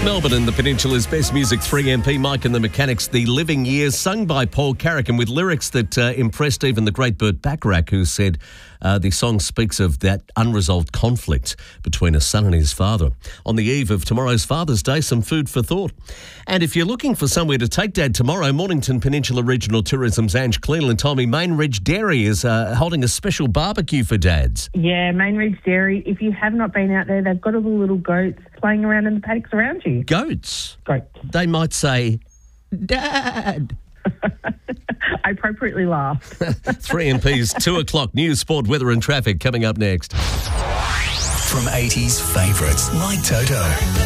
Melbourne and the Peninsula's best music, 3MP, Mike and the Mechanics, The Living Years, sung by Paul Carrick and with lyrics that impressed even the great Burt Bacharach, who said the song speaks of that unresolved conflict between a son and his father. On the eve of tomorrow's Father's Day, some food for thought. And if you're looking for somewhere to take Dad tomorrow, Mornington Peninsula Regional Tourism's Ange Cleland told me Main Ridge Dairy is holding a special barbecue for dads. Yeah, Main Ridge Dairy. If you have not been out there, they've got all the little goats playing around in the paddocks around you. Goats? Goats. They might say, Dad. I appropriately laughed. 3MP's 2 o'clock news, sport, weather and traffic coming up next. From 80s favourites like Toto.